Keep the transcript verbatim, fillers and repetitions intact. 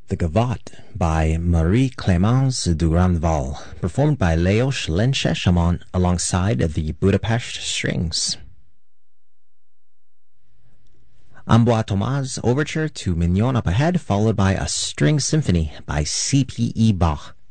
The Gavotte by Marie-Clémence Durand-Val, performed by Leos Lenche-Chamon alongside the Budapest Strings. Ambroise Thomas' Overture to Mignon Up Ahead, followed by a String Symphony by C P E Bach.